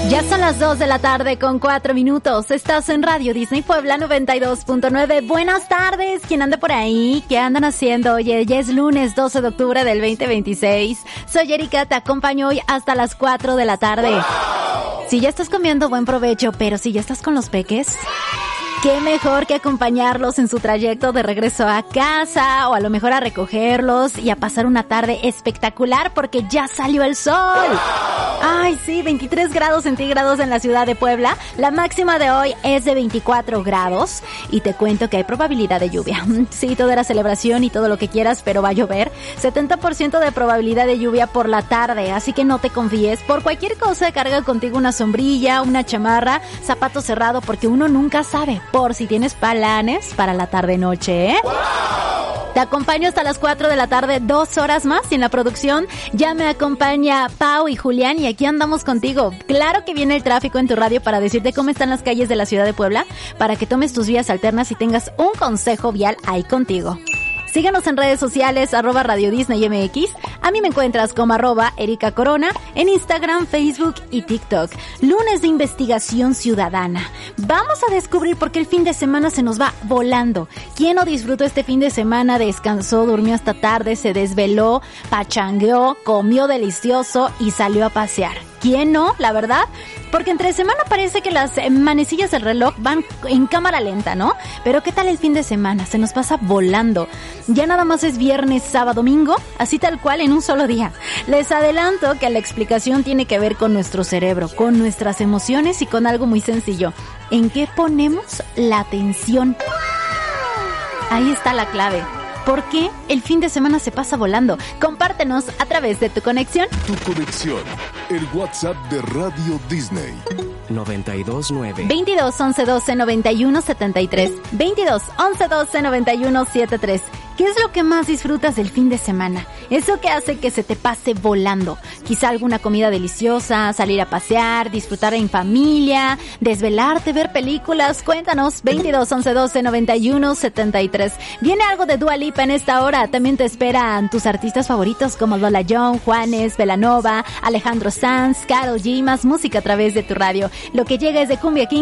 Ya son las 2 de la tarde con 4 minutos. Estás en Radio Disney Puebla 92.9. Buenas tardes. ¿Quién anda por ahí? ¿Qué andan haciendo? Oye, ya es lunes 12 de octubre del 2026. Soy Erika, te acompaño hoy hasta las 4 de la tarde. ¡Wow! Si ya estás comiendo, buen provecho, pero si ya estás con los peques, qué mejor que acompañarlos en su trayecto de regreso a casa o a lo mejor a recogerlos y a pasar una tarde espectacular porque ya salió el sol. Ay, sí, 23 grados centígrados en la ciudad de Puebla. La máxima de hoy es de 24 grados y te cuento que hay probabilidad de lluvia. Sí, todo era celebración y todo lo que quieras, pero va a llover. 70% de probabilidad de lluvia por la tarde, así que no te confíes. Por cualquier cosa, carga contigo una sombrilla, una chamarra, zapato cerrado, porque uno nunca sabe. Por si tienes planes para la tarde-noche, ¿eh? ¡Wow! Te acompaño hasta las 4 de la tarde, 2 horas más, y en la producción ya me acompaña Pau y Julián, y aquí andamos contigo. Claro que viene el tráfico en tu radio para decirte cómo están las calles de la ciudad de Puebla, para que tomes tus vías alternas y tengas un consejo vial ahí contigo. Síguenos en redes sociales, @Radio Disney MX. A mí me encuentras como @Erika Corona en Instagram, Facebook y TikTok. Lunes de investigación ciudadana. Vamos a descubrir por qué el fin de semana se nos va volando. ¿Quién no disfrutó este fin de semana? Descansó, durmió hasta tarde, se desveló, pachangueó, comió delicioso y salió a pasear. ¿Quién no? La verdad, porque entre semana parece que las manecillas del reloj van en cámara lenta, ¿no? Pero ¿qué tal el fin de semana? Se nos pasa volando. Ya nada más es viernes, sábado, domingo, así tal cual en un solo día. Les adelanto que la explicación tiene que ver con nuestro cerebro, con nuestras emociones y con algo muy sencillo. ¿En qué ponemos la atención? Ahí está la clave. ¿Por qué el fin de semana se pasa volando? Compártenos a través de tu conexión. Tu conexión, el WhatsApp de Radio Disney. 929 22 11 12 91 73 22 11 12 91 73. ¿Qué es lo que más disfrutas del fin de semana? Eso que hace que se te pase volando. Quizá alguna comida deliciosa, salir a pasear, disfrutar en familia, desvelarte, ver películas. Cuéntanos, 22 11 12 91 73. Viene algo de Dua Lipa en esta hora. También te esperan tus artistas favoritos como Lola Young, Juanes, Belanova, Alejandro Sanz, Karol G. Más música a través de tu radio. Lo que llega es de Cumbia King.